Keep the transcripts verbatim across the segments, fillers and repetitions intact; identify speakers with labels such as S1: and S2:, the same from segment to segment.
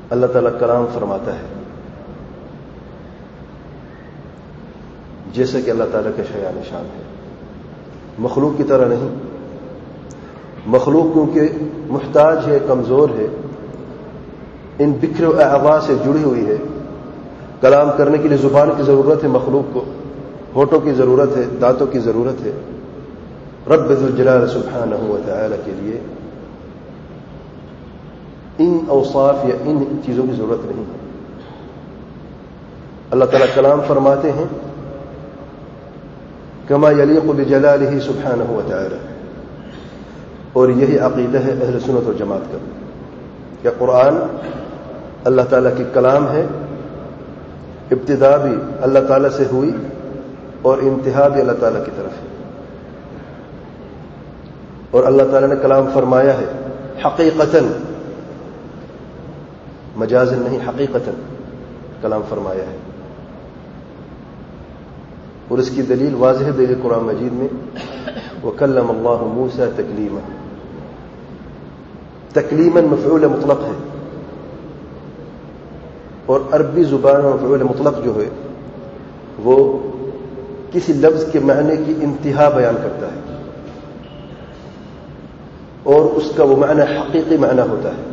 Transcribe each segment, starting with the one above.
S1: اللہ تعالیٰ کلام فرماتا ہے جیسے کہ اللہ تعالیٰ کا شایان شان ہے، مخلوق کی طرح نہیں۔ مخلوق کیونکہ محتاج ہے، کمزور ہے، ان بکھرے اعضاء سے جڑی ہوئی ہے، کلام کرنے کے لیے زبان کی ضرورت ہے، مخلوق کو ہونٹوں کی ضرورت ہے، دانتوں کی ضرورت ہے۔ رب ذو الجلال سبحانہ و تعالی کے لیے ان اوصاف یا ان چیزوں کی ضرورت نہیں ہے۔ اللہ تعالیٰ کلام فرماتے ہیں کما یلیق بجلالہ سبحانہ و تعالی، اور یہی عقیدہ ہے اہل سنت و جماعت کا کہ قرآن اللہ تعالیٰ کی کلام ہے، ابتدا بھی اللہ تعالیٰ سے ہوئی اور انتہا بھی اللہ تعالیٰ کی طرف ہے، اور اللہ تعالیٰ نے کلام فرمایا ہے حقیقتاً، مجازن نہیں، حقیقتاً کلام فرمایا ہے۔ اور اس کی دلیل واضح دلیل قرآن مجید میں وَكَلَّمَ اللَّهُ مُوسَى تَكْلِيمًا، تکلیماً مفعول مطلق ہے، اور عربی زبان میں مفعول مطلق جو ہے وہ کسی لفظ کے معنی کی انتہا بیان کرتا ہے، اور اس کا وہ معنی حقیقی معنی ہوتا ہے۔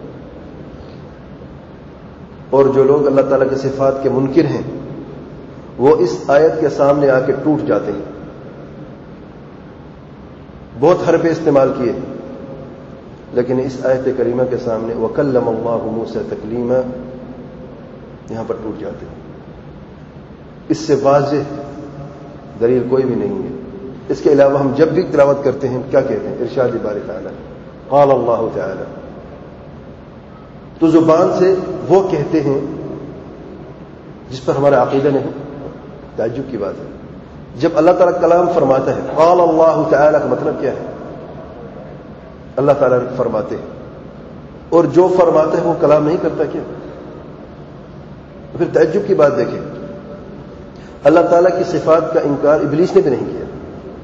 S1: اور جو لوگ اللہ تعالیٰ کے صفات کے منکر ہیں وہ اس آیت کے سامنے آ کے ٹوٹ جاتے ہیں۔ بہت حرفیں استعمال کیے، لیکن اس آیت کریمہ کے سامنے وَكَلَّمَ اللَّهُ مُوسَى تَكْلِيمًا یہاں پر ٹوٹ جاتے ہیں۔ اس سے واضح دلیل کوئی بھی نہیں ہے۔ اس کے علاوہ ہم جب بھی تلاوت کرتے ہیں کیا کہتے ہیں؟ ارشاد باری تعالی قال اللہ تعالی، تو زبان سے وہ کہتے ہیں جس پر ہمارا عقیدہ نہیں۔ تعجب کی بات ہے، جب اللہ تعالیٰ کلام فرماتا ہے قال اللہ تعالی کا مطلب کیا ہے؟ اللہ تعالیٰ فرماتے ہیں، اور جو فرماتا ہے وہ کلام نہیں کرتا کیا؟ پھر تعجب کی بات دیکھیں، اللہ تعالیٰ کی صفات کا انکار ابلیس نے بھی نہیں کیا۔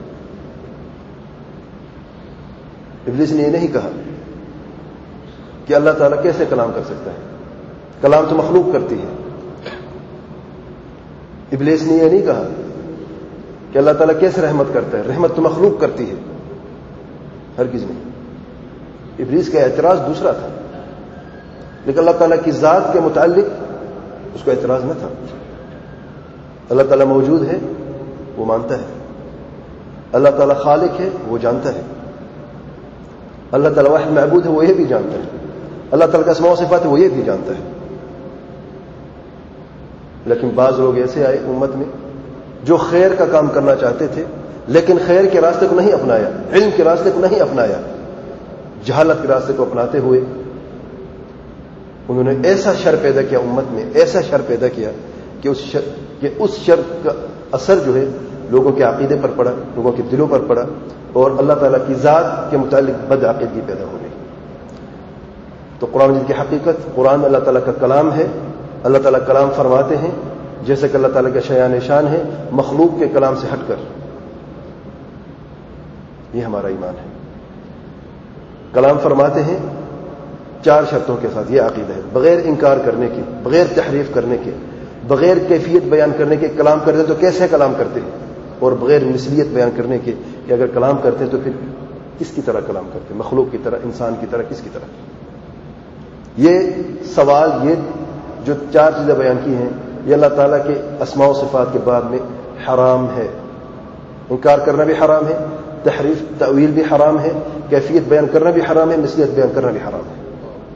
S1: ابلیس نے یہ نہیں کہا کہ اللہ تعالیٰ کیسے کلام کر سکتا ہے، کلام تو مخلوق کرتی ہے۔ ابلیس نے یہ نہیں کہا کہ اللہ تعالیٰ کیسے رحمت کرتا ہے، رحمت تو مخلوق کرتی ہے، ہرگز نہیں۔ ابلیس کا اعتراض دوسرا تھا، لیکن اللہ تعالیٰ کی ذات کے متعلق اس کا اعتراض نہ تھا۔ اللہ تعالیٰ موجود ہے وہ مانتا ہے، اللہ تعالیٰ خالق ہے وہ جانتا ہے، اللہ تعالیٰ واحد معبود ہے وہ یہ بھی جانتا ہے، اللہ تعالیٰ کا اسماء و صفات ہے وہ یہ بھی جانتا ہے۔ لیکن بعض لوگ ایسے آئے امت میں جو خیر کا کام کرنا چاہتے تھے لیکن خیر کے راستے کو نہیں اپنایا، علم کے راستے کو نہیں اپنایا، جہالت کے راستے کو اپناتے ہوئے انہوں نے ایسا شر پیدا کیا امت میں، ایسا شر پیدا کیا کہ اس شر, کہ اس شر کا اثر جو ہے لوگوں کے عقیدے پر پڑا، لوگوں کے دلوں پر پڑا، اور اللہ تعالیٰ کی ذات کے متعلق بد عقیدگی پیدا ہو گئی۔ تو قرآن مجید کی حقیقت، قرآن اللہ تعالیٰ کا کلام ہے، اللہ تعالیٰ کلام فرماتے ہیں جیسے کہ اللہ تعالیٰ کا شایان شان ہے، مخلوق کے کلام سے ہٹ کر۔ یہ ہمارا ایمان ہے۔ کلام فرماتے ہیں چار شرطوں کے ساتھ، یہ عقیدہ ہے، بغیر انکار کرنے کے، بغیر تحریف کرنے کے، بغیر کیفیت بیان کرنے کے کلام کرتے تو کیسے کلام کرتے ہیں، اور بغیر مثلیت بیان کرنے کے کہ اگر کلام کرتے ہیں تو پھر کس کی طرح کلام کرتے ہیں، مخلوق کی طرح، انسان کی طرح، کس کی طرح۔ یہ سوال، یہ جو چار چیزیں بیان کی ہیں، یہ اللہ تعالیٰ کے اسماء و صفات کے بعد میں حرام ہے۔ انکار کرنا بھی حرام ہے، تحریف تأویل بھی حرام ہے، کیفیت بیان کرنا بھی حرام ہے، مثلیت بیان کرنا بھی حرام ہے۔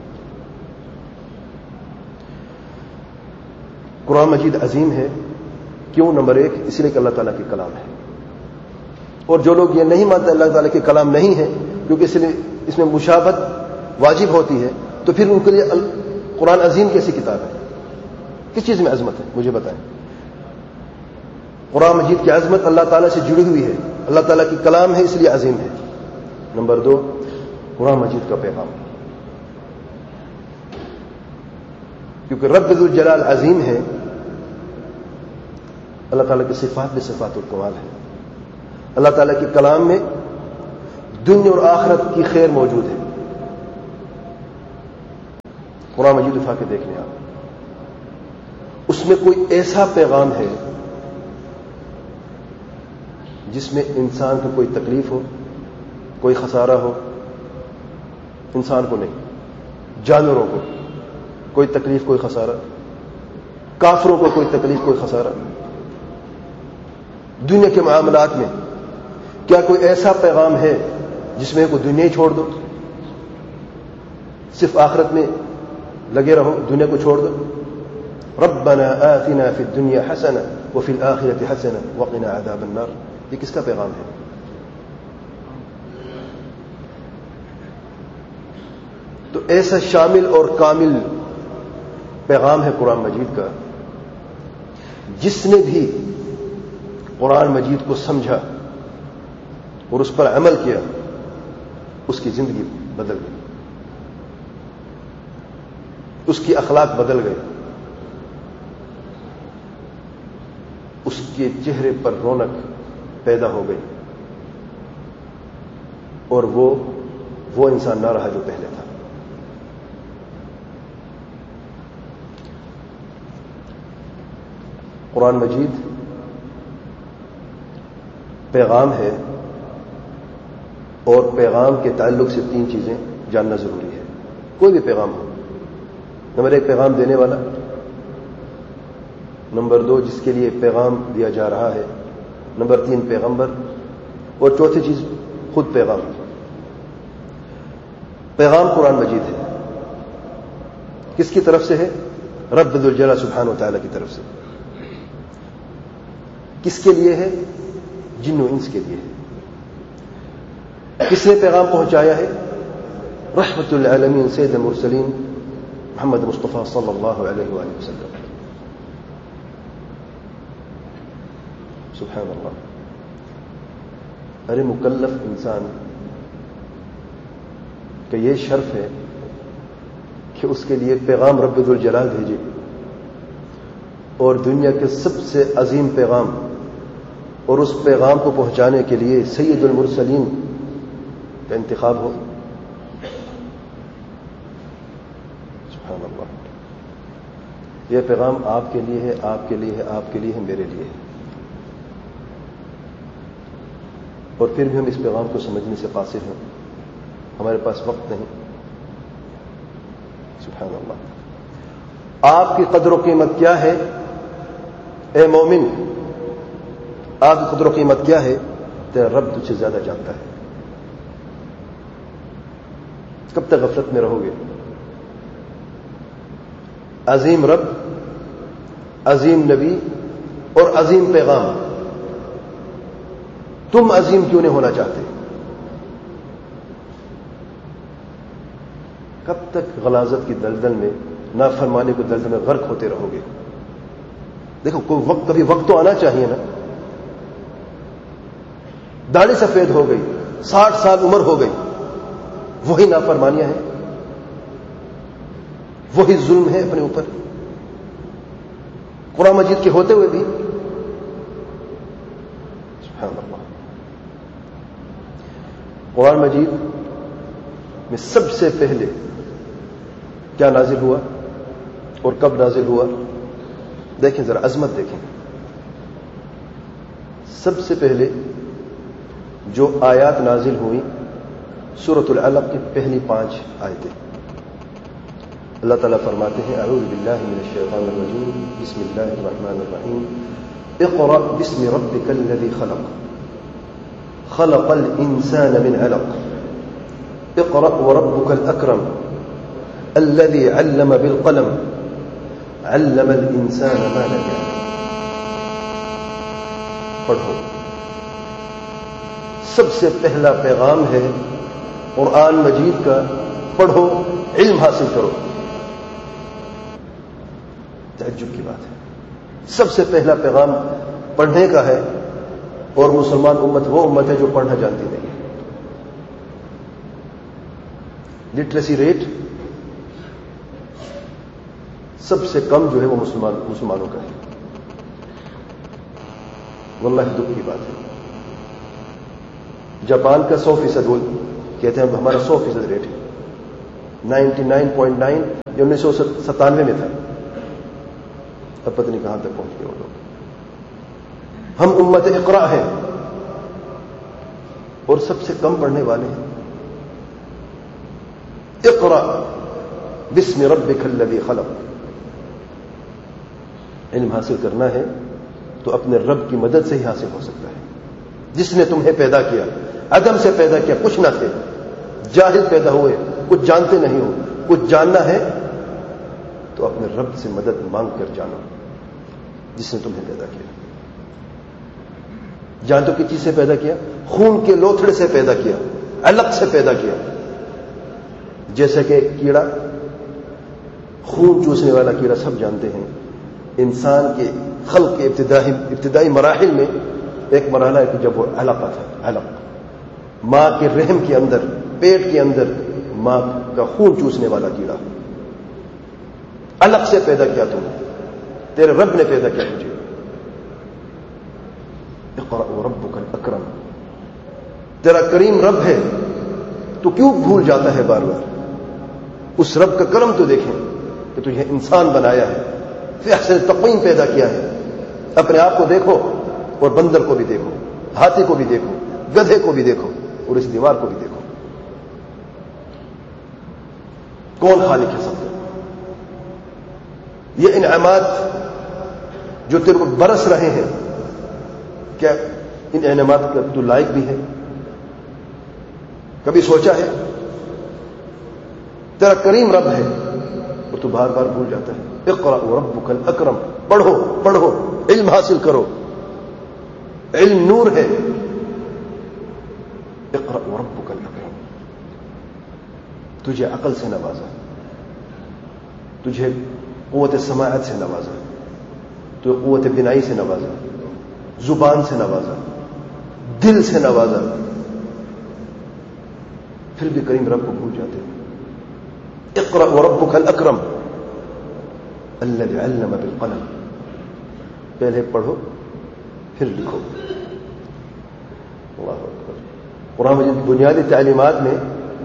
S1: قرآن مجید عظیم ہے، کیوں؟ نمبر ایک اس لیے کہ اللہ تعالیٰ کی کلام ہے، اور جو لوگ یہ نہیں مانتے اللہ تعالیٰ کے کلام نہیں ہے کیونکہ اس لیے اس میں مشابہت واجب ہوتی ہے، تو پھر ان کے لیے قرآن عظیم کیسی کتاب ہے؟ کس چیز میں عظمت ہے؟ مجھے بتائیں۔ قرآن مجید کی عظمت اللہ تعالیٰ سے جڑی ہوئی ہے، اللہ تعالیٰ کی کلام ہے اس لیے عظیم ہے۔ نمبر دو، قرآن مجید کا پیغام، کیونکہ رب ذو الجلال عظیم ہے، اللہ تعالیٰ کی صفات بھی صفات الکمال ہے۔ اللہ تعالیٰ کے کلام میں دنیا اور آخرت کی خیر موجود ہے۔ قرآن مجید اٹھا کے دیکھ لیں آپ، اس میں کوئی ایسا پیغام ہے جس میں انسان کو کوئی تکلیف ہو، کوئی خسارہ ہو؟ انسان کو نہیں، جانوروں کو کوئی تکلیف، کوئی خسارہ، کافروں کو کوئی تکلیف، کوئی خسارہ؟ دنیا کے معاملات میں کیا کوئی ایسا پیغام ہے جس میں کوئی دنیا ہی چھوڑ دو، صرف آخرت میں لگے رہو، دنیا کو چھوڑ دو؟ ربنا آتنا فی الدنیا حسنہ وفی الآخرۃ حسنہ وقنا عذاب النار، یہ کس کا پیغام ہے؟ تو ایسا شامل اور کامل پیغام ہے قرآن مجید کا، جس نے بھی قرآن مجید کو سمجھا اور اس پر عمل کیا، اس کی زندگی بدل گئی، اس کی اخلاق بدل گئے، اس کے چہرے پر رونق پیدا ہو گئی، اور وہ وہ انسان نہ رہا جو پہلے تھا۔ قرآن مجید پیغام ہے، اور پیغام کے تعلق سے تین چیزیں جاننا ضروری ہے۔ کوئی بھی پیغام ہو، نمبر ایک پیغام دینے والا، نمبر دو جس کے لیے پیغام دیا جا رہا ہے، نمبر تین پیغمبر، اور چوتھی چیز خود پیغام۔ پیغام قرآن مجید ہے، کس کی طرف سے ہے؟ رب ذوالجلال سبحانہ و تعالیٰ کی طرف سے۔ کس کے لیے ہے؟ جن و انس کے لیے ہے۔ کس نے پیغام پہنچایا ہے؟ رحمت للعالمین سید المرسلین محمد مصطفیٰ صلی اللہ علیہ وآلہ وسلم۔ سبحان اللہ۔ ارے مکلف انسان کا یہ شرف ہے کہ اس کے لیے پیغام رب ذوالجلال بھیجے، اور دنیا کے سب سے عظیم پیغام اور اس پیغام کو پہنچانے کے لیے سید المرسلین کا انتخاب ہو۔ سبحان اللہ۔ یہ پیغام آپ کے لیے ہے، آپ کے لیے ہے، آپ کے لیے ہے، میرے لیے ہے، اور پھر بھی ہم اس پیغام کو سمجھنے سے قاصر ہیں، ہمارے پاس وقت نہیں۔ سبحان اللہ۔ آپ کی قدر و قیمت کیا ہے اے مومن؟ آپ کی قدر و قیمت کیا ہے؟ تیرا رب تجھ سے زیادہ جانتا ہے۔ کب تک غفلت میں رہو گے؟ عظیم رب، عظیم نبی اور عظیم پیغام، تم عظیم کیوں نہیں ہونا چاہتے؟ کب تک غلاظت کی دلدل میں، نافرمانی کو دلدل میں غرق ہوتے رہو گے؟ دیکھو کوئی وقت، کبھی وقت تو آنا چاہیے نا۔ داڑھی سفید ہو گئی، ساٹھ سال عمر ہو گئی، وہی نافرمانیاں ہیں، وہی ظلم ہے اپنے اوپر، قرآن مجید کے ہوتے ہوئے بھی۔ سبحان اللہ۔ قرآن مجید میں سب سے پہلے کیا نازل ہوا اور کب نازل ہوا؟ دیکھیں ذرا عظمت دیکھیں۔ سب سے پہلے جو آیات نازل ہوئی سورۃ العلق کی پہلی پانچ آیتیں، اللہ تعالیٰ فرماتے ہیں اعوذ باللہ من الشیطان الرجیم بسم اللہ الرحمن الرحیم اقرأ باسم ربک الذی خلق خلق الانسان من علق اقرأ وربک الاکرم الذي علم بالقلم علم الانسان ما لم يعلم۔ پڑھو، سب سے پہلا پیغام ہے قرآن مجید کا، پڑھو، علم حاصل کرو۔ تعجب کی بات ہے، سب سے پہلا پیغام پڑھنے کا ہے، اور مسلمان امت وہ امت ہے جو پڑھنا جانتی نہیں ہے۔ لٹریسی ریٹ سب سے کم جو ہے وہ مسلمان مسلمانوں کا ہے۔ واللہ دکھ کی بات ہے۔ جاپان کا سو فیصد وہ کہتے ہیں ہمارا سو فیصد ریٹ ہے، نائنٹی نائن پوائنٹ نائن یہ انیس سو ستانوے میں تھا، اب پتہ نہیں کہاں تک پہنچ گئے وہ لوگ. ہم امت اقرا ہیں اور سب سے کم پڑھنے والے ہیں. اقرا بسم ربک الذی خلق. علم حاصل کرنا ہے تو اپنے رب کی مدد سے ہی حاصل ہو سکتا ہے، جس نے تمہیں پیدا کیا، عدم سے پیدا کیا، کچھ نہ تھے، جاہل پیدا ہوئے، کچھ جانتے نہیں ہو. کچھ جاننا ہے تو اپنے رب سے مدد مانگ کر جانو، جس نے تمہیں پیدا کیا. جان تو کس چیز سے پیدا کیا؟ خون کے لوتھڑے سے پیدا کیا، علق سے پیدا کیا. جیسے کہ کیڑا، خون چوسنے والا کیڑا سب جانتے ہیں. انسان کے خلق کے ابتدائی ابتدائی مراحل میں ایک مرحلہ ہے کہ جب وہ علقہ تھا، علق، ماں کے رحم کے اندر، پیٹ کے اندر ماں کا خون چوسنے والا کیڑا. علق سے پیدا کیا تمہیں، تیرے رب نے پیدا کیا تجھے. اقرأ ربک الاکرم. تیرا کریم رب ہے، تو کیوں بھول جاتا ہے بار بار؟ اس رب کا کرم تو دیکھیں کہ تجھے انسان بنایا ہے، فی احسن تقویم پیدا کیا ہے. اپنے آپ کو دیکھو اور بندر کو بھی دیکھو، ہاتھی کو بھی دیکھو، گدھے کو بھی دیکھو اور اس دیوار کو بھی دیکھو. کون خالق ہے سب کا؟ یہ انعامات جو تیرے کو برس رہے ہیں، کیا ان انعامات کا تو لائق بھی ہے؟ کبھی سوچا ہے؟ تیرا کریم رب ہے اور تو بار بار بھول جاتا ہے. اقرأ ربک الاکرم. پڑھو پڑھو، علم حاصل کرو، علم نور ہے. اقرأ ربک الاکرم. تجھے عقل سے نوازا، تجھے قوت سماعت سے نوازا، تو قوت بینائی سے نوازا، زبان سے نوازا، دل سے نوازا، پھر بھی کریم رب کو بھول جاتے ہیں. اقرأ وربک الاکرم الذی علم بالقلم. پہلے پڑھو پھر لکھو. اللہ اکبر. قرآن مجید بنیادی تعلیمات میں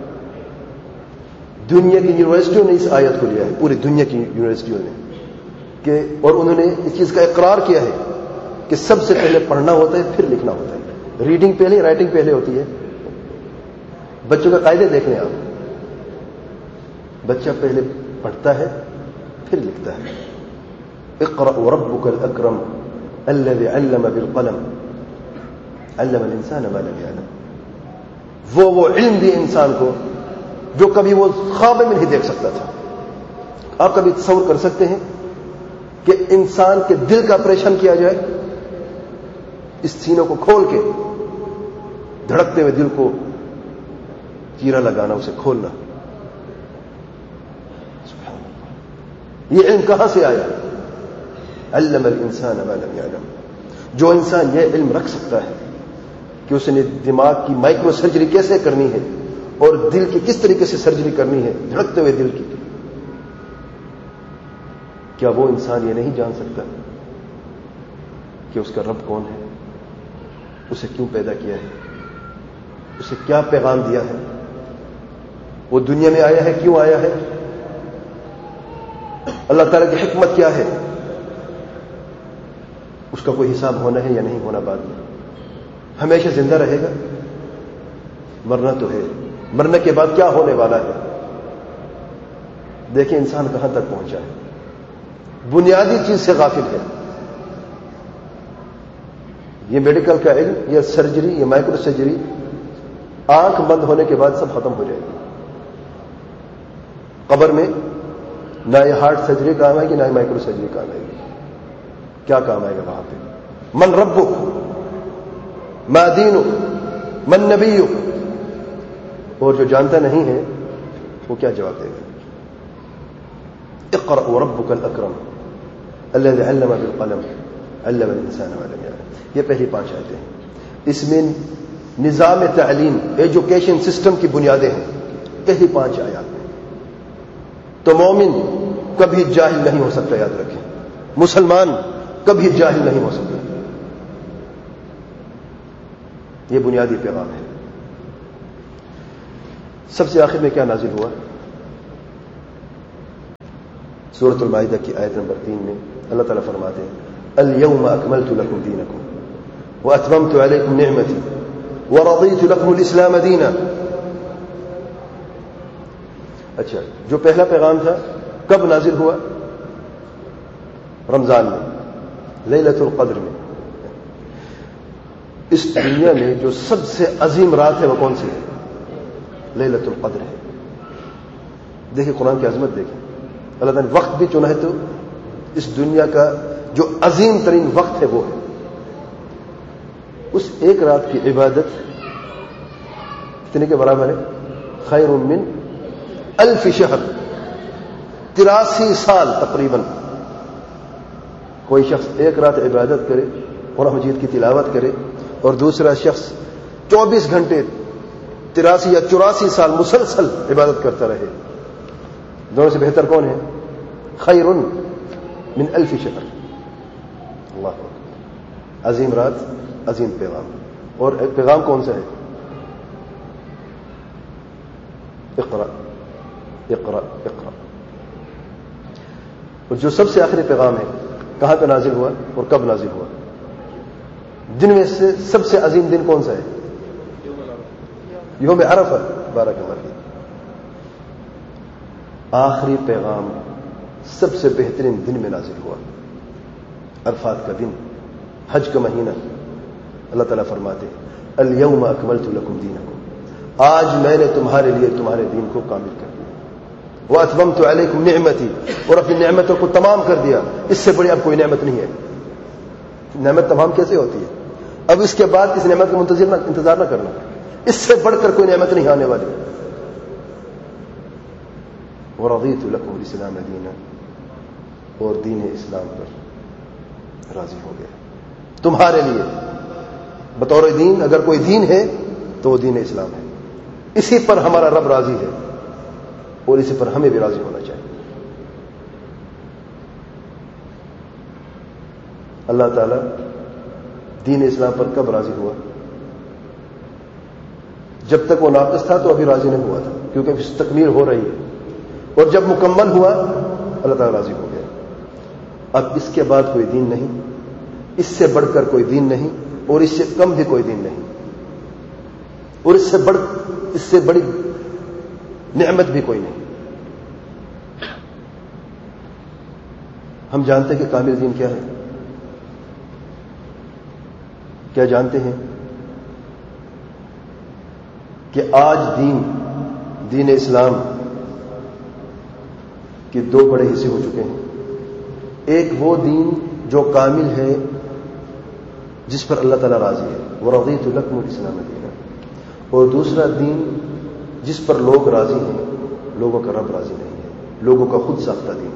S1: دنیا کی یونیورسٹیوں نے اس آیت کو لیا ہے، پوری دنیا کی یونیورسٹیوں نے، کہ اور انہوں نے اس چیز کا اقرار کیا ہے کہ سب سے پہلے پڑھنا ہوتا ہے پھر لکھنا ہوتا ہے. ریڈنگ پہلے، رائٹنگ پہلے ہوتی ہے. بچوں کے قاعدے دیکھ لیں آپ. بچہ پہلے پڑھتا ہے پھر لکھتا ہے. اقرأ وربک الاکرم الذی علم بالقلم علم الانسان ما لم یعلم. وہ وہ علم دی انسان کو جو کبھی وہ خواب میں نہیں دیکھ سکتا تھا. آپ کبھی تصور کر سکتے ہیں کہ انسان کے دل کا آپریشن کیا جائے، اس سینوں کو کھول کے دھڑکتے ہوئے دل کو چیرا لگانا، اسے کھولنا؟ سبحان اللہ. یہ علم کہاں سے آیا؟ علم الانسان ما لم یعلم. جو انسان یہ علم رکھ سکتا ہے کہ اس نے دماغ کی مائکرو سرجری کیسے کرنی ہے اور دل کی کس طریقے سے سرجری کرنی ہے، دھڑکتے ہوئے دل کی، کیا وہ انسان یہ نہیں جان سکتا کہ اس کا رب کون ہے، اسے کیوں پیدا کیا ہے، اسے کیا پیغام دیا ہے، وہ دنیا میں آیا ہے کیوں آیا ہے، اللہ تعالیٰ کی حکمت کیا ہے، اس کا کوئی حساب ہونا ہے یا نہیں ہونا بعد میں، ہمیشہ زندہ رہے گا، مرنا تو ہے، مرنے کے بعد کیا ہونے والا ہے. دیکھیں انسان کہاں تک پہنچا ہے، بنیادی چیز سے غافل ہے. یہ میڈیکل کا علم، یہ سرجری، یہ مائکرو سرجری آنکھ بند ہونے کے بعد سب ختم ہو جائے گی. قبر میں نہ یہ ہارٹ سرجری کام آئے گی، نہ یہ مائکرو سرجری کام آئے گی. کیا کام آئے گا وہاں پہ؟ من ربک، ما دینک، من نبیک. اور جو جانتا نہیں ہے وہ کیا جواب دے گا؟ اقرأ وربک الاکرم الذی علم بالقلم علم الانسان ما لم یعلم. یہ پہلی پانچ آیتیں ہیں. اس میں نظام تعلیم، ایجوکیشن سسٹم کی بنیادیں ہیں، پہلی پانچ آیات میں. تو مومن کبھی جاہل نہیں ہو سکتا، یاد رکھیں. مسلمان کبھی جاہل نہیں ہو سکتا. یہ بنیادی پیغام ہے. سب سے آخر میں کیا نازل ہوا؟ سورۃ المائدہ کی آیت نمبر تین میں اللہ تعالیٰ فرماتے ہیں الیوم اکملت لکم دینکم واتممت علیکم نعمتی ورضیت لکم الاسلام دینا. اچھا، جو پہلا پیغام تھا کب نازل ہوا؟ رمضان میں، لیلۃ القدر میں. اس دنیا میں جو سب سے عظیم رات ہے وہ کون سی ہے؟ لیلۃ القدر ہے. دیکھیں قرآن کی عظمت، دیکھیں اللہ تعالیٰ نے وقت بھی چنا ہے تو اس دنیا کا جو عظیم ترین وقت ہے وہ ہے. اس ایک رات کی عبادت کتنے کے برابر ہے؟ خیر من الف شہر، تراسی سال تقریباً. کوئی شخص ایک رات عبادت کرے، قرآن مجید کی تلاوت کرے، اور دوسرا شخص چوبیس گھنٹے تراسی یا چوراسی سال مسلسل عبادت کرتا رہے، دونوں سے بہتر کون ہے؟ خیر من الف شہر. اللہ اکبر. عظیم رات، عظیم پیغام. اور پیغام کون سا ہے؟ اقرا اقرا اقرا. اور جو سب سے آخری پیغام ہے کہاں پہ نازل ہوا اور کب نازل ہوا؟ دن میں سے سب سے عظیم دن کون سا ہے؟ یوم عرفہ. بارک اللہ فیک. آخری پیغام سب سے بہترین دن میں نازل ہوا، عرفات کا دن، حج کا مہینہ. اللہ تعالیٰ فرماتے الیوم اکملت لکم دینکم، آج میں نے تمہارے لیے تمہارے دین کو کامل کر دیا. واتممت علیکم نعمتی، اور اپنی نعمتوں کو تمام کر دیا. اس سے بڑی اب کوئی نعمت نہیں ہے. نعمت تمام کیسے ہوتی ہے؟ اب اس کے بعد اس نعمت کا منتظر نہ انتظار نہ کرنا، اس سے بڑھ کر کوئی نعمت نہیں آنے والی. ورضیت لکم الاسلام دینا، اور دین اسلام پر راضی ہو گیا تمہارے لیے. بطور دین اگر کوئی دین ہے تو وہ دین اسلام ہے. اسی پر ہمارا رب راضی ہے اور اسی پر ہمیں بھی راضی ہونا چاہیے. اللہ تعالیٰ دین اسلام پر کب راضی ہوا؟ جب تک وہ ناقص تھا تو ابھی راضی نہیں ہوا تھا، کیونکہ اس تکمیل ہو رہی ہے. اور جب مکمل ہوا اللہ تعالیٰ راضی ہو گیا. اب اس کے بعد کوئی دین نہیں، اس سے بڑھ کر کوئی دین نہیں، اور اس سے کم بھی کوئی دین نہیں، اور اس سے بڑھ اس سے بڑی نعمت بھی کوئی نہیں. ہم جانتے ہیں کہ کامل دین کیا ہے؟ کیا جانتے ہیں کہ آج دین دین اسلام کے دو بڑے حصے ہو چکے ہیں. ایک وہ دین جو کامل ہے جس پر اللہ تعالیٰ راضی ہے، ورضیت لکم الاسلام دینا. اور دوسرا دین جس پر لوگ راضی ہیں، لوگوں کا رب راضی نہیں ہے، لوگوں کا خود ساختہ دین.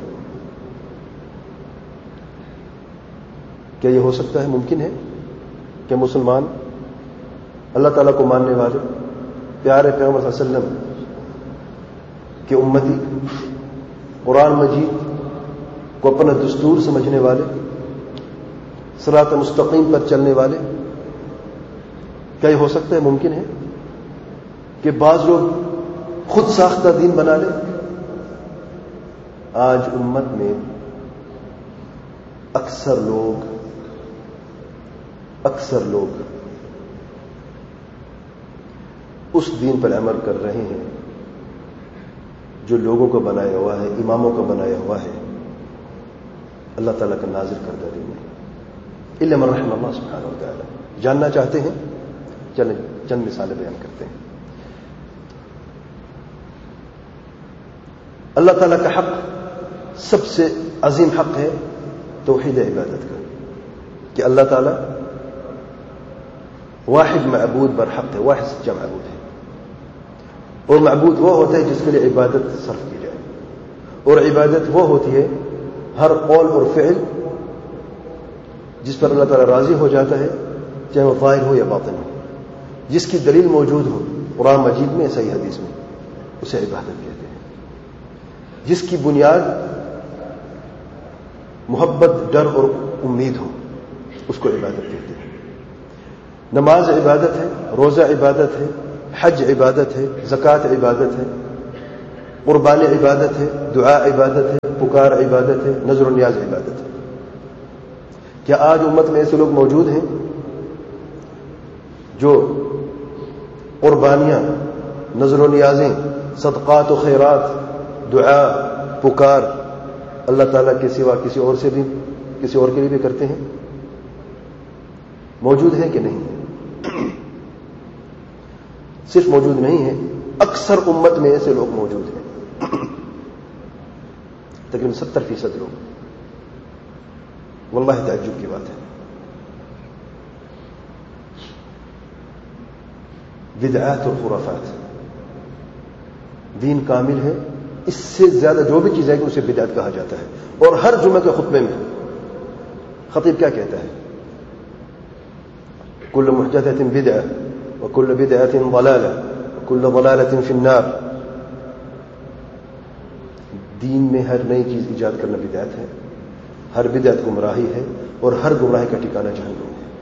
S1: کیا یہ ہو سکتا ہے؟ ممکن ہے کہ مسلمان اللہ تعالیٰ کو ماننے والے، پیارے پیغمبر صلی اللہ علیہ وسلم کے امتی، قرآن مجید کو اپنا دستور سمجھنے والے، صراط مستقیم پر چلنے والے، کیا یہ ہو سکتا ہے؟ ممکن ہے کہ بعض لوگ خود ساختہ دین بنا لیں؟ آج امت میں اکثر لوگ اکثر لوگ اس دین پر عمل کر رہے ہیں جو لوگوں کو بنایا ہوا ہے، اماموں کو بنایا ہوا ہے، اللہ تعالیٰ کا نازل کردہ دین ہے. الا من رحم اللہ سبحانہ و تعالی. جاننا چاہتے ہیں؟ چلیں چند مثالیں بیان کرتے ہیں. اللہ تعالیٰ کا حق سب سے عظیم حق ہے توحید عبادت کا، کہ اللہ تعالیٰ واحد معبود برحق ہے، واحد سچا معبود ہے. اور معبود وہ ہوتا ہے جس کے لیے عبادت صرف کی جائے، اور عبادت وہ ہوتی ہے ہر قول اور فعل جس پر اللہ تعالیٰ راضی ہو جاتا ہے، چاہے وہ ظاہر ہو یا باطن ہو، جس کی دلیل موجود ہو قرآن مجید میں، صحیح حدیث میں، اسے عبادت کہتے ہیں. جس کی بنیاد محبت، ڈر اور امید ہو، اس کو عبادت کہتے ہیں. نماز عبادت ہے، روزہ عبادت ہے، حج عبادت ہے، زکوٰۃ عبادت ہے، قربانی عبادت ہے، دعا عبادت ہے، پکار عبادت ہے، نظر و نیاز عبادت ہے. کیا آج امت میں ایسے لوگ موجود ہیں جو قربانیاں، نظر و نیازیں، صدقات و خیرات، دعا، پکار اللہ تعالیٰ کے سوا کسی اور سے بھی کسی اور کے لیے بھی کرتے ہیں؟ موجود ہیں کہ نہیں ہے؟ صرف موجود نہیں ہے، اکثر امت میں ایسے لوگ موجود ہیں، تقریباً ستر فیصد لوگ. واللہ تعجب کی بات ہے. بدعات اور خرافات. دین کامل ہے، اس سے زیادہ جو بھی چیز ہے کہ اسے بدعت کہا جاتا ہے. اور ہر جمعہ کے خطبے میں خطیب کیا کہتا ہے؟ کل محدثۃ بدعہ وکل بدعۃ ضلالہ وکل ضلالۃ فی النار. دین میں ہر نئی چیز ایجاد کرنا بدعت ہے، ہر بدعت گمراہی ہے، اور ہر گمراہی کا ٹھکانہ جہنم ہے.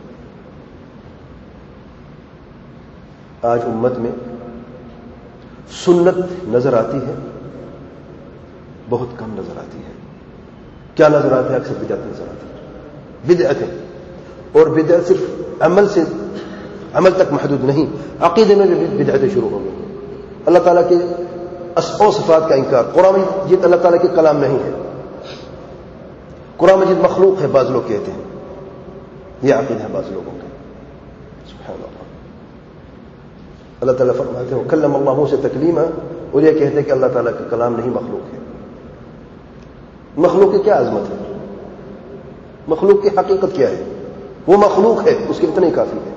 S1: آج امت میں سنت نظر آتی ہے، بہت کم نظر آتی ہے. کیا نظر آتا ہے؟ اکثر بدعت نظر آتی ہے. بدعتیں، اور بدعت صرف عمل سے عمل تک محدود نہیں، عقیدے میں بھی بدعتیں شروع ہو گئی. اللہ تعالیٰ کے اسماء و صفات کا انکار. قرآن مجید اللہ تعالیٰ کے کلام نہیں ہے، قرآن مجید مخلوق ہے، بعض لوگ کہتے ہیں. یہ عقیدہ ہے بعض لوگوں کا. سبحان اللہ. اللہ تعالیٰ فرماتے ہیں کلم اللہ موسیٰ تکلیما، اور یہ کہتے ہیں کہ اللہ تعالیٰ کا کلام نہیں، مخلوق ہے. مخلوق کی کیا عظمت ہے؟ مخلوق کی حقیقت کیا ہے؟ وہ مخلوق ہے، اس کے اتنا ہی کافی ہے.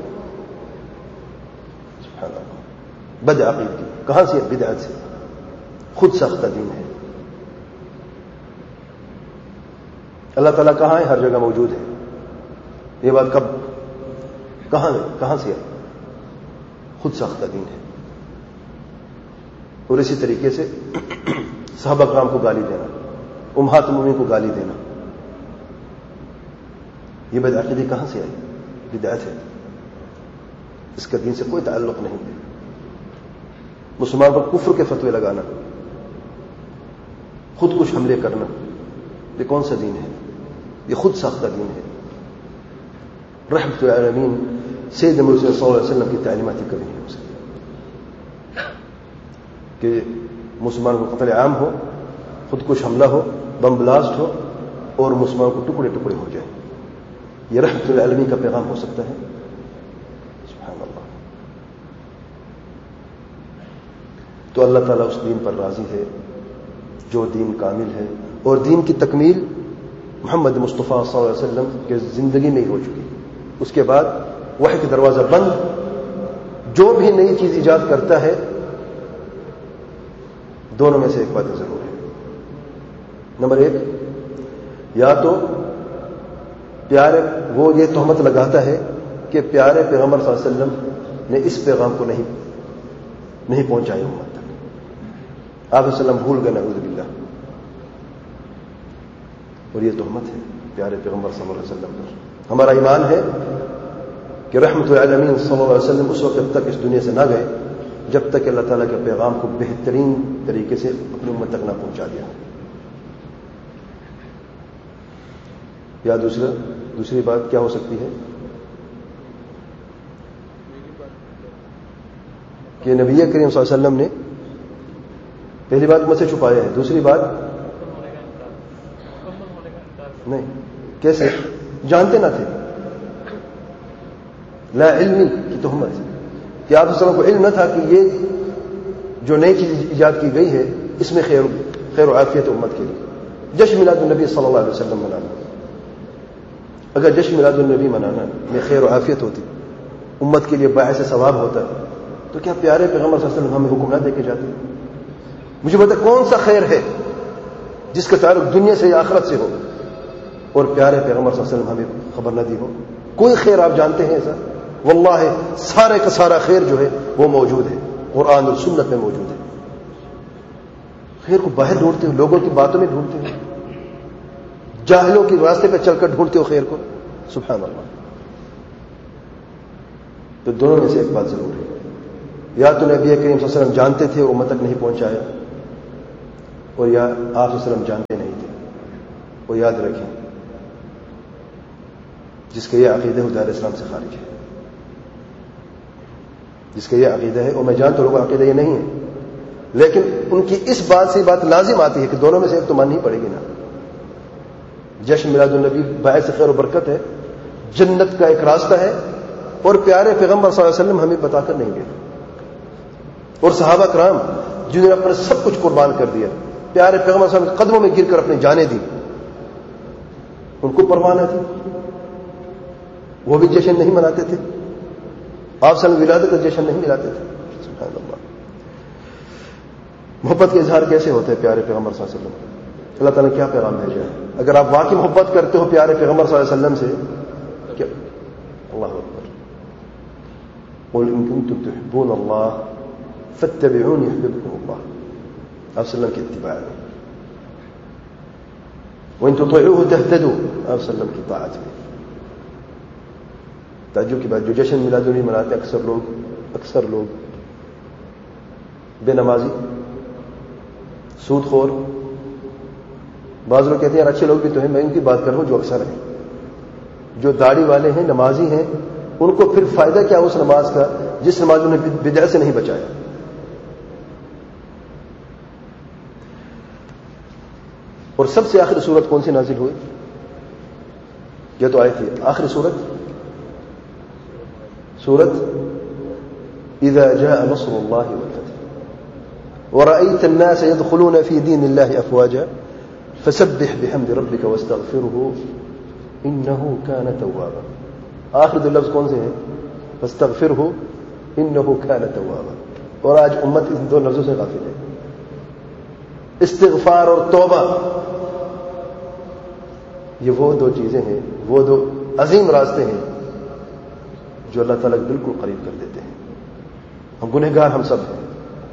S1: سبحان اللہ. بد عقیدگی کہاں سے؟ بدعت سے. خود ساختہ دین ہے. اللہ تعالیٰ کہاں ہے؟ ہر جگہ موجود ہے. یہ بات کب کہاں ہے؟ کہاں سے ہے؟ خود ساختہ دین ہے. اور اسی طریقے سے صحابہ کرام کو گالی دینا، امہات المومنین کو گالی دینا، یہ بدعقیدگی کہاں سے آئی؟ بدعت ہے، اس کا دین سے کوئی تعلق نہیں ہے. مسلمان پر کفر کے فتوے لگانا، خود کش حملے کرنا، یہ کون سا دین ہے؟ یہ خود ساختہ دین ہے. رحمت العالمین سید نبی صلی اللہ علیہ وسلم کی تعلیمات کبھی نہیں ہو سکتی کہ مسلمان کو قتل عام ہو، خود کش حملہ ہو، بم بلاسٹ ہو، اور مسلمان کو ٹکڑے ٹکڑے ہو جائے. یہ رحمت العالمین کا پیغام ہو سکتا ہے؟ سبحان اللہ. تو اللہ تعالیٰ اس دین پر راضی ہے جو دین کامل ہے، اور دین کی تکمیل محمد مصطفیٰ صلی اللہ علیہ وسلم کے زندگی میں ہی ہو چکی. اس کے بعد وحی کا دروازہ بند. جو بھی نئی چیز ایجاد کرتا ہے، دونوں میں سے ایک بات ضرور ہے. نمبر ایک، یا تو پیارے وہ یہ تہمت لگاتا ہے کہ پیارے پیغمبر صلی اللہ علیہ وسلم نے اس پیغام کو نہیں نہیں پہنچایا امت تک. آپ علیہ وسلم بھول گئے، نعوذ باللہ. اور یہ تہمت ہے پیارے پیغمبر صلی اللہ علیہ وسلم پر. ہمارا ایمان ہے کہ رحمت العالمین صلی اللہ علیہ وسلم اس وقت تک اس دنیا سے نہ گئے جب تک اللہ تعالیٰ کے پیغام کو بہترین طریقے سے اپنی امت تک نہ پہنچا دیا. یا دوسرا دوسری بات کیا ہو سکتی ہے کہ نبی کریم صلی اللہ علیہ وسلم نے پہلی بات مجھ سے چھپایا ہے. دوسری بات نہیں، کیسے؟ جانتے نہ تھے. لا علمی کی تہمت کہ آپ صلی اللہ علیہ وسلم کو علم نہ تھا کہ یہ جو نئی چیز ایجاد کی گئی ہے اس میں خیر خیر و عافیت امت کے لیے. جشن میلاد النبی صلی اللہ علیہ وسلم منانا، اگر جشن میلاد النبی منانا میں خیر و عافیت ہوتی، امت کے لیے باعث ثواب ہوتا، تو کیا پیارے پیغمبر صلی اللہ علیہ وسلم ہمیں حکم نہ دے کے جاتے؟ مجھے بتا کون سا خیر ہے جس کا تعلق دنیا سے یا آخرت سے ہو اور پیارے پیغمبر صلی اللہ علیہ وسلم ہمیں خبر نہ دی ہو؟ کوئی خیر آپ جانتے ہیں ایسا؟ واللہ سارے کا سارا خیر جو ہے وہ موجود ہے، قرآن اور سنت میں موجود ہے. خیر کو باہر ڈھونڈتے ہو، لوگوں کی باتوں میں ڈھونڈتے ہو، جاہلوں کے راستے پہ چل کر ڈھونڈتے ہو خیر کو. سبحان اللہ. تو دونوں میں سے ایک بات ضرور ہے، یا تو نبی کریم صلی اللہ علیہ وسلم جانتے تھے اور امت تک نہیں پہنچایا، اور یا آپ صلی اللہ علیہ وسلم جانتے نہیں وہ یاد رکھیں جس کا یہ عقیدہ ہے دار اسلام سے خارج ہے. جس کا یہ عقیدہ ہے, اور میں جانتا ہوں لوگوں کا عقیدہ یہ نہیں ہے, لیکن ان کی اس بات سے بات لازم آتی ہے کہ دونوں میں سے ایک تو ماننی پڑے گی نا. جشن میلاد النبی باعث خیر و برکت ہے, جنت کا ایک راستہ ہے, اور پیارے پیغمبر صلی اللہ علیہ وسلم ہمیں بتا کر نہیں گئے, اور صحابہ کرام جنہوں نے اپنا سب کچھ قربان کر دیا, پیارے پیغمبر صلی اللہ علیہ وسلم کے قدموں میں گر کر اپنی جانیں دی, ان کو پروانہ تھی, وہ بھی جشن نہیں مناتے تھے, آپ صلی اللہ علیہ وسلم ولادت کا جشن نہیں ملاتے تھے. سبحان اللہ. محبت کے اظہار کیسے ہوتے ہیں پیارے پیغمبر صلی اللہ علیہ وسلم؟ اللہ تعالیٰ نے کیا پیغام بھیجا ہے؟ اگر آپ واقعی محبت کرتے ہو پیارے پیغمبر صلی اللہ علیہ وسلم سے, کیا اللہ اکبر, قل ان کنتم تحبون اللہ فاتبعونی یحببکم اللہ, آپ صلی اللہ علیہ وسلم کی اتباع میں, وان تطیعوہ تہتدوا, آپ صلی اللہ علیہ وسلم کی طاعت میں. تعجب کی بات, جو جشن میلاد النبی مناتے اکثر لوگ اکثر لوگ بے نمازی, سود خور, بعض لوگ کہتے ہیں یار اچھے لوگ بھی تو ہیں, میں ان کی بات کر رہا ہوں جو اکثر ہیں, جو داڑھی والے ہیں, نمازی ہیں, ان کو پھر فائدہ کیا اس نماز کا جس نماز انہیں بدعت سے نہیں بچایا. اور سب سے آخری صورت کون سی نازل ہوئی؟ یہ تو آئی تھی آخری صورت, سورت اذا جاء نصر الله والفتح ورأيت الناس يدخلون في دين الله افواجا فسبح بحمد ربك واستغفره انه كان توابا. آخر دو لفظ کون سے ہیں؟ فاستغفره انه كان توابا. اور آج امت ان دو لفظوں سے غافل ہے. استغفار اور توبہ, یہ وہ دو چیزیں ہیں, وہ دو عظیم راستے ہیں جو اللہ تعالیٰ بالکل قریب کر دیتے ہیں. ہم گنہگار ہم سب ہیں,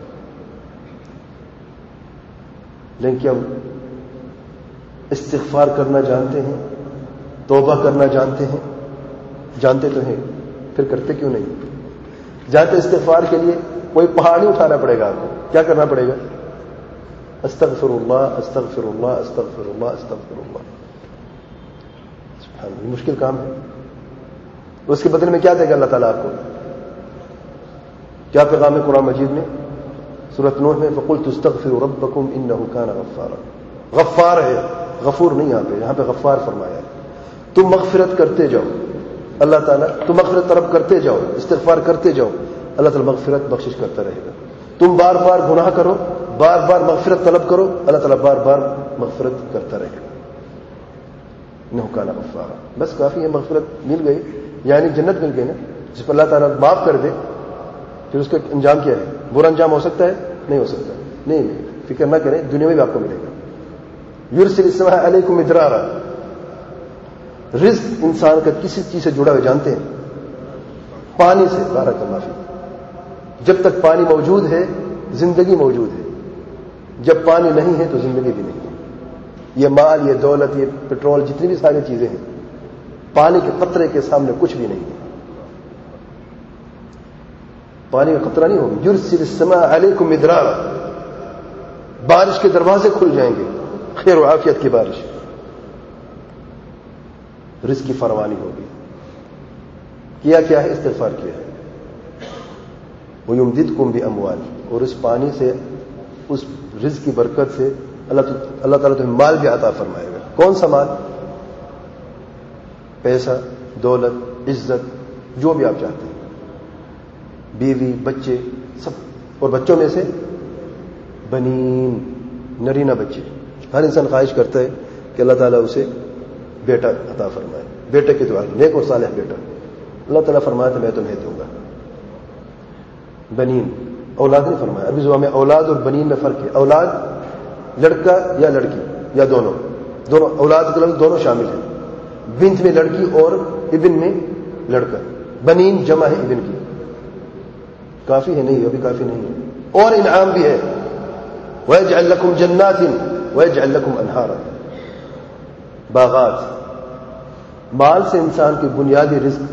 S1: لیکن کیا استغفار کرنا جانتے ہیں, توبہ کرنا جانتے ہیں؟ جانتے تو ہیں, پھر کرتے کیوں نہیں؟ جانتے استغفار کے لیے کوئی پہاڑ نہیں اٹھانا پڑے گا, آپ کو کیا کرنا پڑے گا؟ استغفر اللہ استغفر اللہ استغفر اللہ استغفر اللہ. سبحان اللہ, مشکل کام ہے. اس کے بدلے میں کیا دے گا اللہ تعالیٰ آپ کو؟ کیا پیغام ہے قرآن مجید میں؟ سورۃ نوح میں فقلت استغفروا ربکم انہ کان غفارا. غفار ہے, غفور نہیں, یہاں پہ یہاں پہ غفار فرمایا ہے. تم مغفرت کرتے جاؤ, اللہ تعالیٰ تم مغفرت طلب کرتے جاؤ, استغفار کرتے جاؤ, اللہ تعالیٰ مغفرت بخشش کرتا رہے گا. تم بار بار گناہ کرو, بار بار مغفرت طلب کرو, اللہ تعالیٰ بار بار مغفرت کرتا رہے گا. انہ کان غفارا. بس کافی ہے, مغفرت مل گئی یعنی جنت مل گئی نا. جس پر اللہ تعالیٰ معاف کر دے پھر اس کا انجام کیا ہے؟ برا انجام ہو سکتا ہے؟ نہیں ہو سکتا. نہیں نہیں فکر نہ کریں, دنیا میں بھی آپ کو ملے گا. یرسل السماء علیکم مدرارا. رزق انسان کا کسی چیز سے جڑا ہوئے جانتے ہیں؟ پانی سے. بارک اللہ فیک. جب تک پانی موجود ہے زندگی موجود ہے, جب پانی نہیں ہے تو زندگی بھی نہیں ہے. یہ مال, یہ دولت, یہ پیٹرول, جتنی بھی ساری چیزیں ہیں, پانی کے قطرے کے سامنے کچھ بھی نہیں ہے. پانی کا قطرہ نہیں ہوگا. یرسل السماء علیکم مدرارا. بارش کے دروازے کھل جائیں گے, خیر و عافیت کی بارش, رزق کی فراوانی ہوگی. کیا کیا ہے؟ استغفار کیا ہے. وَيُمْدِدْكُمْ بِأَمْوَالٍ. اور اس پانی سے, اس رزق کی برکت سے اللہ اللہ تعالیٰ تمہیں مال بھی عطا فرمائے گا. کون سا مال؟ پیسہ, دولت, عزت, جو بھی آپ چاہتے ہیں, بیوی, بچے, سب. اور بچوں میں سے بنین, نرینہ بچے. ہر انسان خواہش کرتا ہے کہ اللہ تعالیٰ اسے بیٹا عطا فرمائے. بیٹے کی دعا, نیک اور صالح بیٹا. اللہ تعالیٰ فرمایا تو میں تمہیں دوں گا. بنین, اولاد نہیں فرمایا. ابھی زبان میں اولاد اور بنین میں فرق ہے. اولاد لڑکا یا لڑکی یا دونوں, دونوں اولاد کے لفظ دونوں شامل ہیں. بنت میں لڑکی اور ابن میں لڑکا. بنین جمع ہے ابن کی. کافی ہے؟ نہیں, ابھی کافی نہیں ہے. اور انعام بھی ہے. وَيَجْعَلْ لَكُمْ جَنَّاتٍ وَيَجْعَلْ لَكُمْ أَنْهَارًا. باغات. مال سے انسان کی بنیادی رزق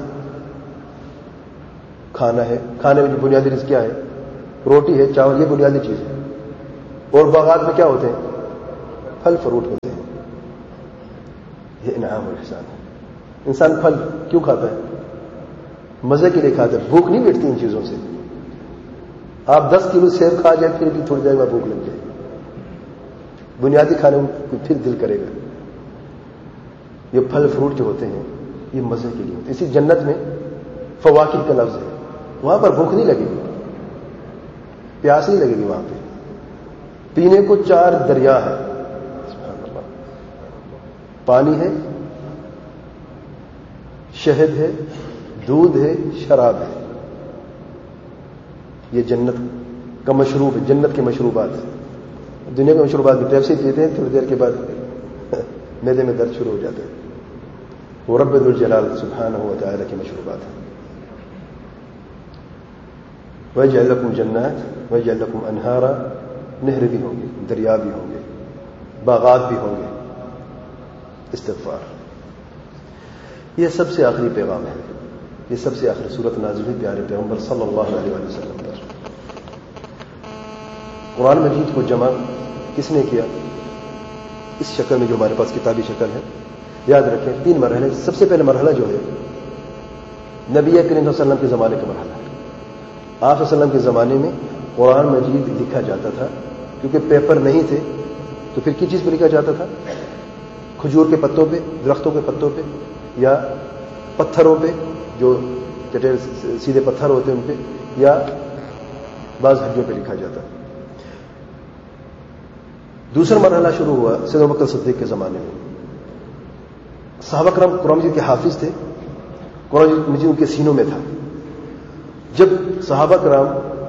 S1: کھانا ہے. کھانے میں جو بنیادی رزق کیا ہے؟ روٹی ہے, چاول, یہ بنیادی چیز ہے. اور باغات میں کیا ہوتے ہیں؟ پھل فروٹ ہوتے ہیں. یہ انعام اور احسان ہے. انسان پھل کیوں کھاتا ہے؟ مزے کے لیے کھاتا ہے. بھوک نہیں مٹتی ان چیزوں سے. آپ دس کلو سیب کھا جائیں پھر بھی تھوڑی دیر میں بھوک لگ جائے. بنیادی کھانے کو پھر دل کرے گا. یہ پھل فروٹ جو ہوتے ہیں یہ مزے کے لیے ہوتے ہیں. اسی جنت میں فواکہ کا لفظ ہے. وہاں پر بھوک نہیں لگے گی, پیاس نہیں لگے گی. وہاں پہ پینے کو چار دریا ہے. پانی ہے, شہد ہے, دودھ ہے, شراب ہے. یہ جنت کا مشروب ہے, جنت کے مشروبات. دنیا کے مشروبات بھی پیپسی پیتے ہیں, تھوڑی دیر کے بعد میدے میں درد شروع ہو جاتا ہے. وہ رب ذو الجلال سبحانہ و تعالی کے مشروبات ہیں. وَيَجْعَلْ لَكُمْ جَنَّاتٍ وَيَجْعَلْ لَكُمْ أَنْهَارًا. نہر بھی ہوں گے, دریا بھی ہوں گے, باغات بھی ہوں گے. استغفار. یہ سب سے آخری پیغام ہے. یہ سب سے آخری صورت نازل ہوئی پیارے پیغمبر صلی اللہ علیہ وسلم پر. قرآن مجید کو جمع کس نے کیا؟ اس شکل میں جو ہمارے پاس کتابی شکل ہے. یاد رکھیں تین مرحلے. سب سے پہلے مرحلہ جو ہے نبی کریم صلی اللہ علیہ وسلم کے زمانے کا مرحلہ ہے. آپ صلی اللہ علیہ وسلم کے زمانے میں قرآن مجید لکھا جاتا تھا, کیونکہ پیپر نہیں تھے تو پھر کس چیز پہ لکھا جاتا تھا؟ کھجور کے پتوں پہ, درختوں کے پتوں پہ, یا پتھروں پہ جو چٹیر سیدھے پتھر ہوتے ہیں ان پہ, یا بعض ہڈیوں پہ لکھا جاتا. دوسرا مرحلہ شروع ہوا سیدنا ابو بکر صدیق کے زمانے میں. صحابہ کرام قرآن مجید کے حافظ تھے, قرآن مجید ان کے سینوں میں تھا. جب صحابہ کرام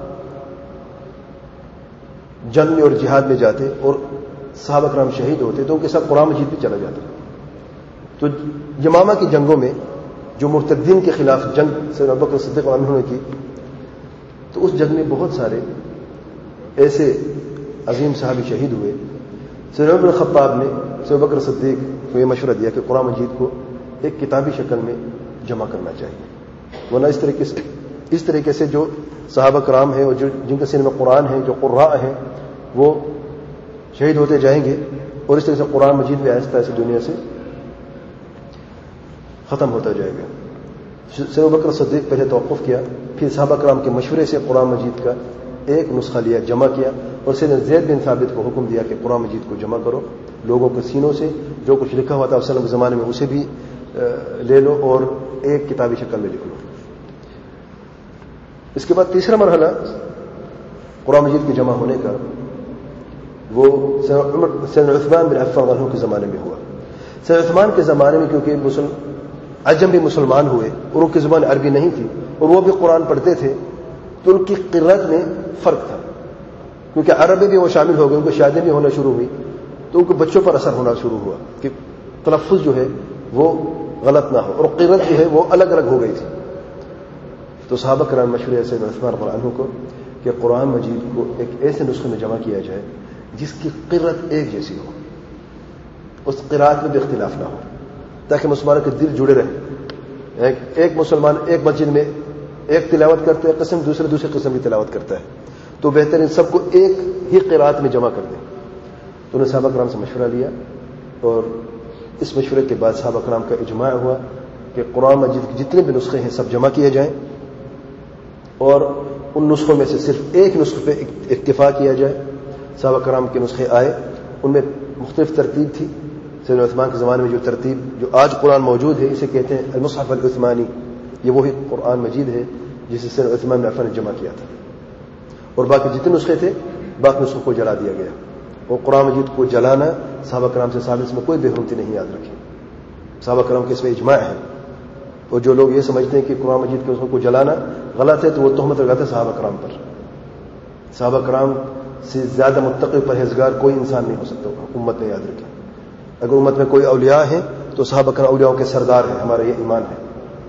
S1: جنگ میں اور جہاد میں جاتے اور صحابہ کرام شہید ہوتے تو ان کے ساتھ قرآن مجید بھی چلا جاتا. تو یمامہ کی جنگوں میں جو مرتدین کے خلاف جنگ سیدنا ابو بکر صدیق عنہ نے کی, تو اس جنگ میں بہت سارے ایسے عظیم صحابی شہید ہوئے. سیدنا عمر بن الخطاب نے سیدنا ابو بکر صدیق کو یہ مشورہ دیا کہ قرآن مجید کو ایک کتابی شکل میں جمع کرنا چاہیے, ورنہ اس طریقے سے اس طریقے سے جو صحابہ کرام ہیں اور جو جن کے سینے میں قرآن ہیں, جو قراء ہیں, وہ شہید ہوتے جائیں گے اور اس طرح سے قرآن مجید بھی آہستہ آہستہ دنیا سے ختم ہوتا جائے گا. سیدنا ابو بکر صدیق پہلے توقف کیا, پھر صحابہ کرام کے مشورے سے قرآن مجید کا ایک نسخہ لیا, جمع کیا, اور سیدنا زید بن ثابت کو حکم دیا کہ قرآن مجید کو جمع کرو, لوگوں کے سینوں سے جو کچھ لکھا ہوا تھا علیہ وسلم کے زمانے میں اسے بھی لے لو اور ایک کتابی شکل میں لکھ لو. اس کے بعد تیسرا مرحلہ قرآن مجید کے جمع ہونے کا وہ سیدنا عثمان بن عفان عنہ کے زمانے میں ہوا. سیدنا عثمان کے زمانے میں کیونکہ مسلم عجم بھی مسلمان ہوئے اور ان کی زبان عربی نہیں تھی اور وہ بھی قرآن پڑھتے تھے, تو ان کی قرأت میں فرق تھا. کیونکہ عربی بھی وہ شامل ہو گئے, ان کو شادی بھی ہونا شروع ہوئی, تو ان کے بچوں پر اثر ہونا شروع ہوا کہ تلفظ جو ہے وہ غلط نہ ہو, اور قرأت جو ہے وہ الگ الگ ہو گئی تھی. تو صحابہ کرام مشورے سے عثمان رضی اللہ عنہ کو کہ قرآن مجید کو ایک ایسے نسخے میں جمع کیا جائے جس کی قرأت ایک جیسی ہو, اس قرأت میں بھی اختلاف نہ ہو, تاکہ مسلمانوں کے دل جڑے رہیں. ایک, ایک مسلمان ایک مسجد میں ایک تلاوت کرتے ہیں قسم, دوسرے دوسرے قسم کی تلاوت کرتا ہے, تو بہتر ان سب کو ایک ہی قرأت میں جمع کر دیں. تو انہوں نے صحابہ کرام سے مشورہ لیا, اور اس مشورے کے بعد صحابہ کرام کا اجماع ہوا کہ قرآن مجید کے جتنے بھی نسخے ہیں سب جمع کیے جائیں, اور ان نسخوں میں سے صرف ایک نسخے پہ اکتفا کیا جائے. صحابہ کرام کے نسخے آئے, ان میں مختلف ترتیب تھی. سیدنا عثمان کے زمانے میں جو ترتیب جو آج قرآن موجود ہے اسے کہتے ہیں المصحف العثمانی. یہ وہی قرآن مجید ہے جسے سیدنا عثمان بن عفان نے جمع کیا تھا, اور باقی جتنے نسخے تھے باقی نسخوں کو جلا دیا گیا. اور قرآن مجید کو جلانا صحابہ کرام سے ثابت, اس میں کوئی بے حرمتی نہیں, یاد رکھیں. صحابہ کرام کے اس میں اجماع ہے, اور جو لوگ یہ سمجھتے ہیں کہ قرآن مجید کے نسخوں کو جلانا غلط ہے تو وہ تہمت لگاتے ہیں صحابہ کرام پر. صحابہ کرام سے زیادہ متقی پرہیزگار کوئی انسان نہیں ہو سکتا امت میں, یاد رکھیں. اگر امت میں کوئی اولیاء ہیں تو صحابہ کرام اولیاء کے سردار ہیں, ہمارا یہ ایمان ہے.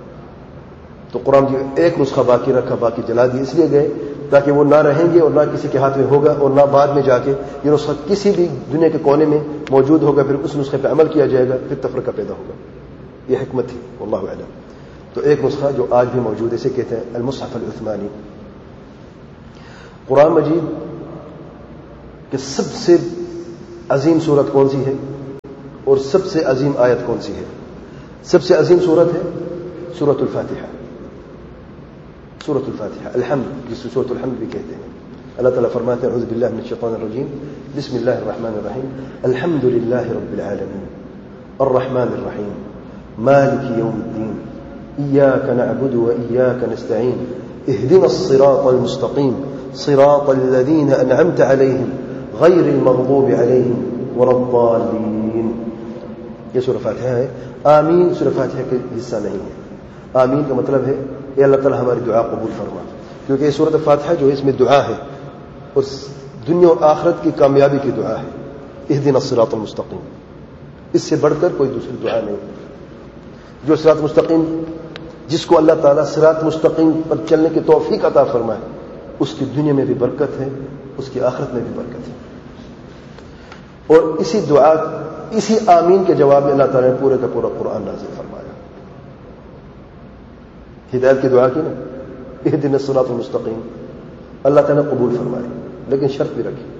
S1: تو قرآن کی ایک نسخہ باقی رکھا, باقی جلا دی اس لیے گئے تاکہ وہ نہ رہیں گے اور نہ کسی کے ہاتھ میں ہوگا, اور نہ بعد میں جا کے یہ نسخہ کسی بھی دنیا کے کونے میں موجود ہوگا, پھر اس نسخے پہ عمل کیا جائے گا, پھر تفرقہ پیدا ہوگا. یہ حکمت تھی, واللہ اعلم. تو ایک نسخہ جو آج بھی موجود ہے اسے کہتے ہیں المصحف العثمانی. قرآن مجید کہ سب سے عظیم سورت کون سی ہے؟ اور سب سے عظیم آیت کون سی ہے؟ سب سے عظیم سورت ہے سورۃ الفاتحہ. سورۃ الفاتحہ الحمد، جس کو سورۃ الحمد بھی کہتے ہیں. اللہ تعالیٰ فرماتے ہیں اعوذ باللہ من الشیطان الرجیم بسم اللہ الرحمن الرحیم الحمد للہ رب العالمین الرحمن الرحیم مالک یوم الدین ایاک نعبد و ایاک نستعین اهدنا الصراط المستقیم صراط الذین انعمت علیہم غیر المغضوب علیہم ولا الضالین. یہ سورہ فاتحہ ہے. آمین سورہ فاتحہ کا حصہ نہیں ہے. آمین کا مطلب ہے اے اللہ تعالیٰ ہماری دعا قبول فرما، کیونکہ یہ سورۃ فاتحہ جو ہے اس میں دعا ہے اور دنیا اور آخرت کی کامیابی کی دعا ہے. اہدنا الصراط المستقیم، اس سے بڑھ کر کوئی دوسری دعا نہیں. جو صراط مستقیم، جس کو اللہ تعالیٰ صراط مستقیم پر چلنے کی توفیق عطا فرمائے، اس کی دنیا میں بھی برکت ہے، اس کی آخرت میں بھی برکت ہے. اور اسی دعا، اسی آمین کے جواب میں اللہ تعالیٰ نے پورے کا پورا قرآن نازل فرمایا. ہدایت کی دعا کی نا، اہدنا الصراط المستقیم، اللہ تعالیٰ نے قبول فرمائے، لیکن شرط بھی رکھی.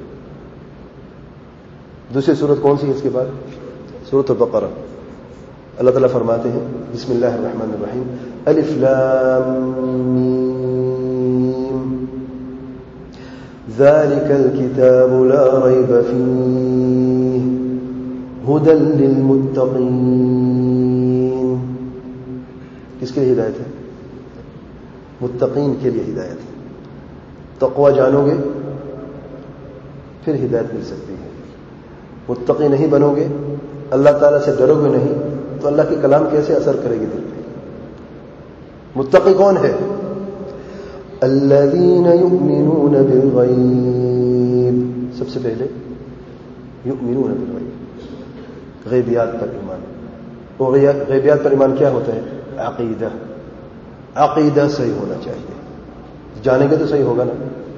S1: دوسری صورت کون سی ہے اس کے بعد؟ سورۃ البقرہ. اللہ تعالیٰ فرماتے ہیں بسم اللہ الرحمن الرحیم الف لام میم ذلك الكتاب لا ريب فيه هدى للمتقين. کس کے لیے ہدایت ہے؟ متقین کے لیے ہدایت ہے. تقوی جانو گے پھر ہدایت مل سکتی ہے. متقی نہیں بنو گے، اللہ تعالیٰ سے ڈرو گے نہیں، تو اللہ کے کلام کیسے اثر کرے گی دل پہ؟ متقی کون ہے؟ الذین یؤمنون بالغیب. سب سے پہلے یؤمنون بالغیب، غیبیات پر ایمان. اور غیبیات پر ایمان کیا ہوتا ہے؟ عقیدہ. عقیدہ صحیح ہونا چاہیے. جانیں گے تو صحیح ہوگا نا.